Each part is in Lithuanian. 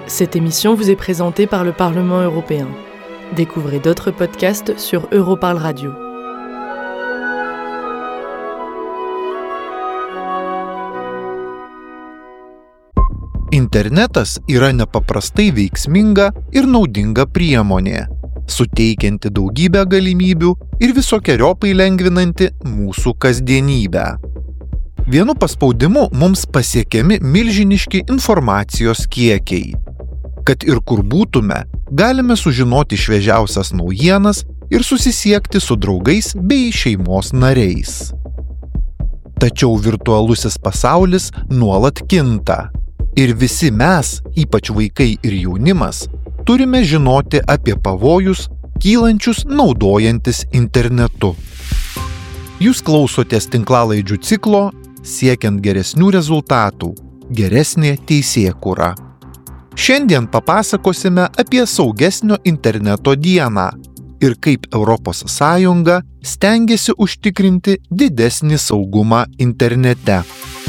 Cette émission vous est présentée par le Parlement européen. Découvrez d'autres podcasts sur Europarl Radio. Internetas yra nepaprastai veiksminga ir naudinga priemonė, suteikianti daugybę galimybių ir visokeriopai lengvinanti mūsų kasdienybę. Vienu paspaudimu mums pasiekiami milžiniški informacijos kiekiai. Kad ir kur būtume, galime sužinoti šviežiausias naujienas ir susisiekti su draugais bei šeimos nariais. Tačiau virtualusis pasaulis nuolat kinta. Ir visi mes, ypač vaikai ir jaunimas, turime žinoti apie pavojus, kylančius naudojantis internetu. Jūs klausotės tinklalaidžių ciklo Siekiant geresnių rezultatų – geresnė teisėkūra. Šiandien papasakosime apie saugesnio interneto dieną ir kaip Europos Sąjunga stengiasi užtikrinti didesnį saugumą internete.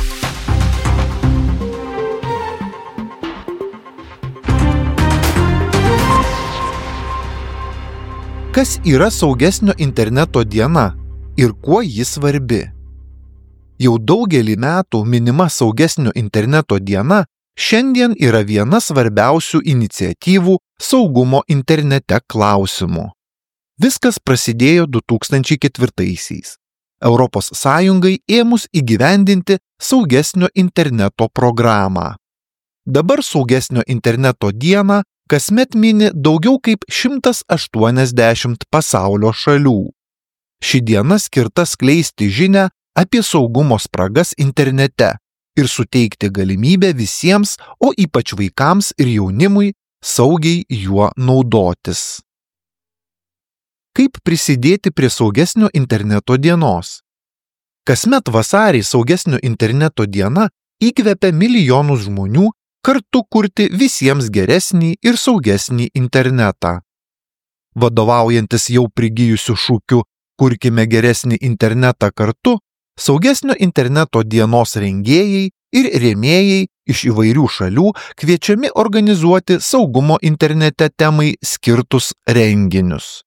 Kas yra saugesnio interneto diena ir kuo ji svarbi? Jau daugelį metų minima saugesnio interneto diena šiandien yra viena svarbiausių iniciatyvų saugumo internete klausimų. Viskas prasidėjo 2004-aisiais. Europos Sąjungai ėmus įgyvendinti saugesnio interneto programą. Dabar saugesnio interneto dieną kasmet mini daugiau kaip 180 pasaulio šalių. Ši diena skirta skleisti žinią apie saugumo spragas internete ir suteikti galimybę visiems, o ypač vaikams ir jaunimui, saugiai juo naudotis. Kaip prisidėti prie saugesnio interneto dienos? Kasmet vasarį saugesnio interneto diena įkvepia milijonus žmonių kartu kurti visiems geresnį ir saugesnį internetą. Vadovaujantis jau prigijusiu šūkiu "Kurkime geresnį internetą kartu", saugesnio interneto dienos rengėjai ir rėmėjai iš įvairių šalių kviečiami organizuoti saugumo internete temai skirtus renginius.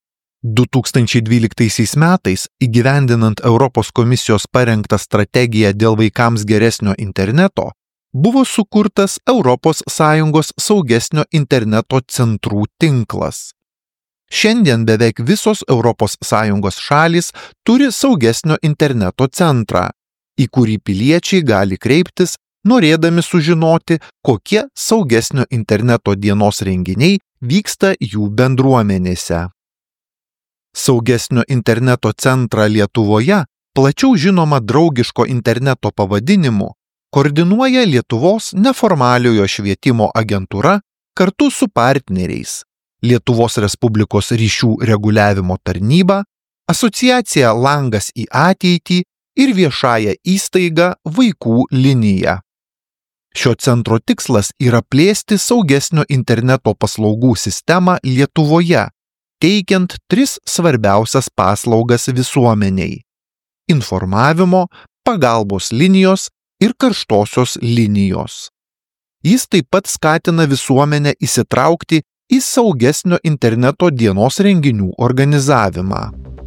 2012 metais, įgyvendinant Europos komisijos parengtą strategiją dėl vaikams geresnio interneto, buvo sukurtas Europos Sąjungos saugesnio interneto centrų tinklas. Šiandien beveik visos Europos Sąjungos šalys turi saugesnio interneto centrą, į kurį piliečiai gali kreiptis, norėdami sužinoti, kokie saugesnio interneto dienos renginiai vyksta jų bendruomenėse. Saugesnio interneto centrą Lietuvoje, plačiau žinoma draugiško interneto pavadinimu, koordinuoja Lietuvos neformaliojo švietimo agentūra kartu su partneriais Lietuvos Respublikos ryšių reguliavimo tarnyba, asociacija Langas į ateitį ir viešąja įstaiga Vaikų linija. Šio centro tikslas yra plėsti saugesnio interneto paslaugų sistemą Lietuvoje, teikiant 3 svarbiausias paslaugas visuomeniai – informavimo, pagalbos linijos ir karštosios linijos. Jis taip pat skatina visuomenę įsitraukti į saugesnio interneto dienos renginių organizavimą.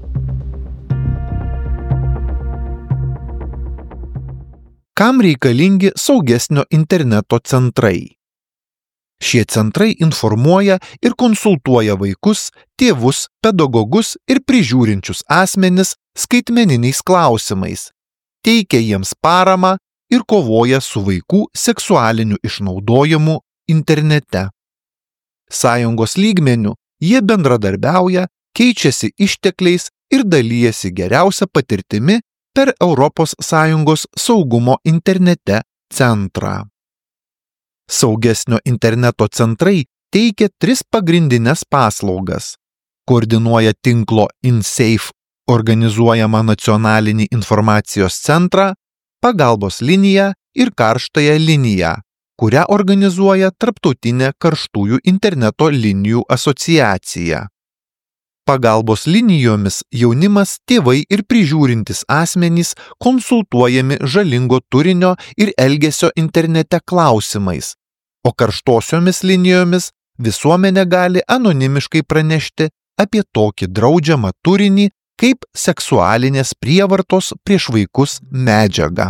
Kam reikalingi saugesnio interneto centrai? Šie centrai informuoja ir konsultuoja vaikus, tėvus, pedagogus ir prižiūrinčius asmenis skaitmeniniais klausimais, teikia jiems paramą ir kovoja su vaikų seksualiniu išnaudojimu internete. Sąjungos lygmeniu jie bendradarbiauja, keičiasi ištekliais ir dalijasi geriausia patirtimi per Europos Sąjungos saugumo internete centrą. Saugesnio interneto centrai teikia 3 pagrindines paslaugas. Koordinuoja tinklo InSafe organizuojamą nacionalinį informacijos centrą, pagalbos liniją ir karštąją liniją, kurią organizuoja Tarptautinė karštųjų interneto linijų asociacija. Pagalbos linijomis jaunimas, tėvai ir prižiūrintis asmenys konsultuojami žalingo turinio ir elgesio internete klausimais, o karštosiomis linijomis visuomenė gali anonimiškai pranešti apie tokį draudžiamą turinį kaip seksualinės prievartos prieš vaikus medžiaga.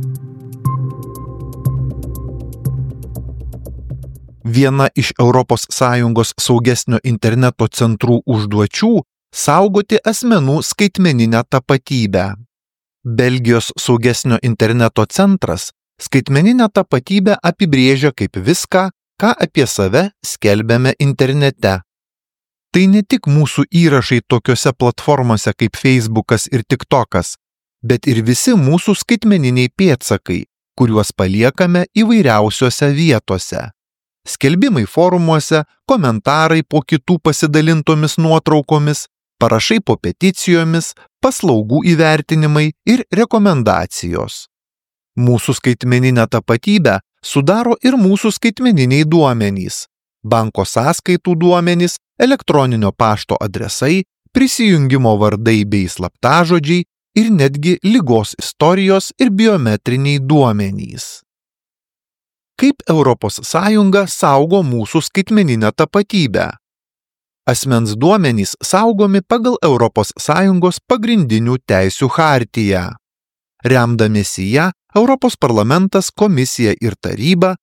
Viena iš ES saugesnio interneto centrų užduočių – saugoti asmenų skaitmeninę tapatybę. Belgijos saugesnio interneto centras skaitmeninę tapatybę apibrėžia kaip viską, ką apie save skelbiame internete. Tai ne tik mūsų įrašai tokiose platformose kaip Facebookas ir TikTokas, bet ir visi mūsų skaitmeniniai pėdsakai, kuriuos paliekame įvairiausiose vietose. Skelbimai forumuose, komentarai po kitų pasidalintomis nuotraukomis, parašai po peticijomis, paslaugų įvertinimai ir rekomendacijos. Mūsų skaitmeninę tapatybę sudaro ir mūsų skaitmeniniai duomenys, banko sąskaitų duomenys, elektroninio pašto adresai, prisijungimo vardai bei slaptažodžiai ir netgi ligos istorijos ir biometriniai duomenys. Kaip ES saugo mūsų skaitmeninę tapatybę? Asmens duomenys saugomi pagal ES pagrindinių teisių chartiją. Remdamiesi ją, Europos parlamentas, komisija ir taryba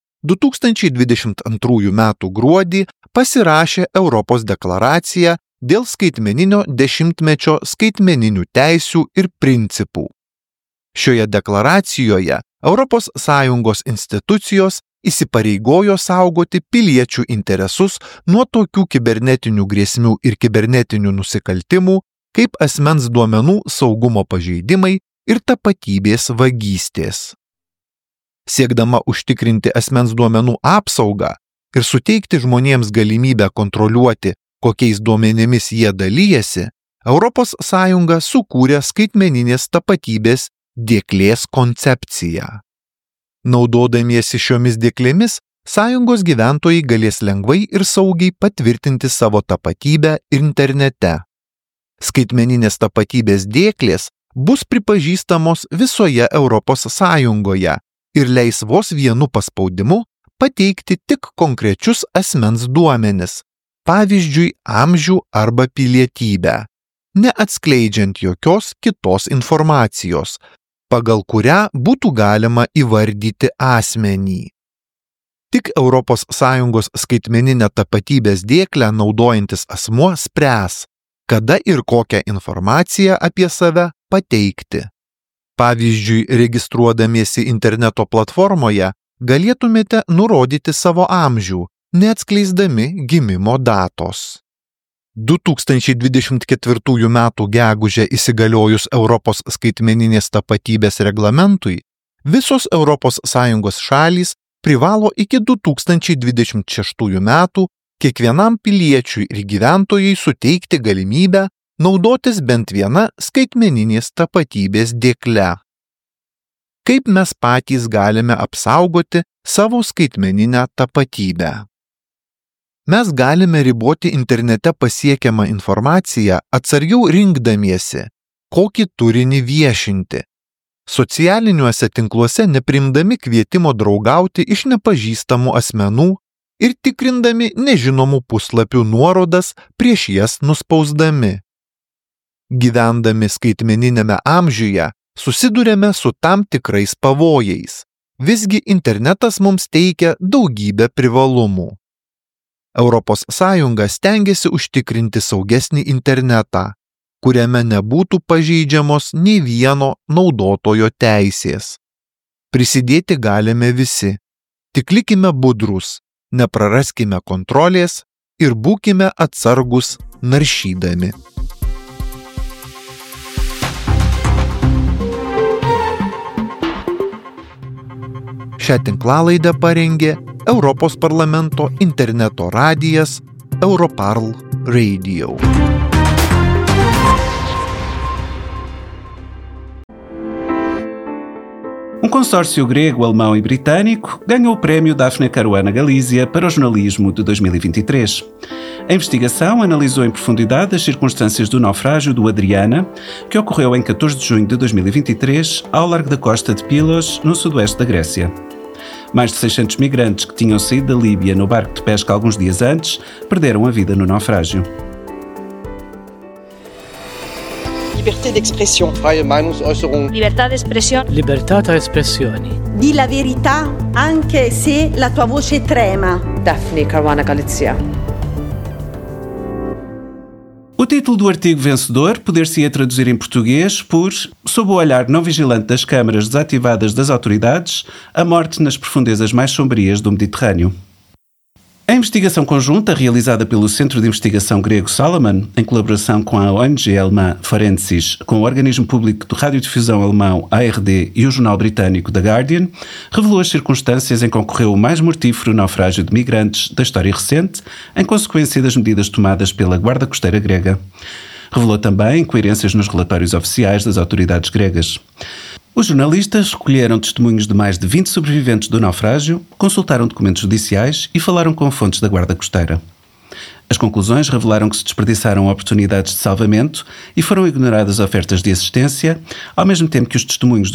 2022 m. gruodį pasirašė Europos deklaraciją dėl skaitmeninio dešimtmečio skaitmeninių teisių ir principų. Šioje deklaracijoje ES institucijos įsipareigojo saugoti piliečių interesus nuo tokių kibernetinių grėsmių ir kibernetinių nusikaltimų, kaip asmens duomenų saugumo pažeidimai ir tapatybės vagystės. Siekdama užtikrinti asmens duomenų apsaugą ir suteikti žmonėms galimybę kontroliuoti, kokiais duomenimis jie dalijasi, ES sukūrė skaitmeninės tapatybės dėklės koncepciją. Naudodamiesi šiomis dėklėmis, sąjungos gyventojai galės lengvai ir saugiai patvirtinti savo tapatybę internete. Skaitmeninės tapatybės dėklės bus pripažįstamos visoje ES ir leis vos vienu paspaudimu pateikti tik konkrečius asmens duomenis, pavyzdžiui, amžių arba pilietybę, neatskleidžiant jokios kitos informacijos, pagal kurią būtų galima įvardyti asmenį. Tik ES skaitmeninę tapatybės dėklę naudojantis asmuo spręs, kada ir kokią informaciją apie save pateikti. Pavyzdžiui, registruodamiesi interneto platformoje, galėtumėte nurodyti savo amžių, neatskleisdami gimimo datos. 2024 m. gegužę įsigaliojus Europos skaitmeninės tapatybės reglamentui, visos ES šalys privalo iki 2026 metų kiekvienam piliečiui ir gyventojai suteikti galimybę naudotis bent viena skaitmeninės tapatybės dėkle. Kaip mes patys galime apsaugoti savo skaitmeninę tapatybę? Mes galime riboti internete pasiekiamą informaciją atsargiau rinkdamiesi, kokį turinį viešinti. Socialiniuose tinkluose nepriimdami kvietimo draugauti iš nepažįstamų asmenų ir tikrindami nežinomų puslapių nuorodas prieš jas nuspausdami. Gyvendami skaitmeniniame amžiuje susiduriame su tam tikrais pavojais. Visgi internetas mums teikia daugybę privalumų. ES stengiasi užtikrinti saugesnį internetą, kuriame nebūtų pažeidžiamos nei vieno naudotojo teisės. Prisidėti galime visi, tik likime budrūs, nepraraskime kontrolės ir būkime atsargūs naršydami. Šią tinklalaidę parengė Europos parlamento interneto radijas Europarl Radio. Consórcio grego, alemão e britânico ganhou o prémio Daphne Caruana Galizia para o jornalismo de 2023. A investigação analisou em profundidade as circunstâncias do naufrágio do Adriana, que ocorreu em 14 de junho de 2023, ao largo da costa de Pylos, no sudoeste da Grécia. Mais de 600 migrantes que tinham saído da Líbia no barco de pesca alguns dias antes perderam a vida no naufrágio. Libertà d'espressione. Freie Meinungsäußerung. Libertà d'espressione. Libertà di espressione. Di la verità anche se la tua voce trema. Daphne Caruana Galizia. O título do artigo vencedor poder-se-ia traduzir em português por "Sob o olhar não vigilante das câmaras desativadas das autoridades, a morte nas profundezas mais sombrias do Mediterrâneo". A investigação conjunta realizada pelo Centro de Investigação Grego Salomon, em colaboração com a ONG alemã Forensis, com o organismo público de radiodifusão alemão ARD e o jornal britânico The Guardian, revelou as circunstâncias em que ocorreu o mais mortífero naufrágio de migrantes da história recente, em consequência das medidas tomadas pela Guarda Costeira grega. Revelou também incoerências nos relatórios oficiais das autoridades gregas. Os jornalistas recolheram testemunhos de mais de 20 sobreviventes do naufrágio, consultaram documentos judiciais e falaram com fontes da Guarda Costeira. As conclusões revelaram que se desperdiçaram oportunidades de salvamento e foram ignoradas ofertas de assistência, ao mesmo tempo que os testemunhos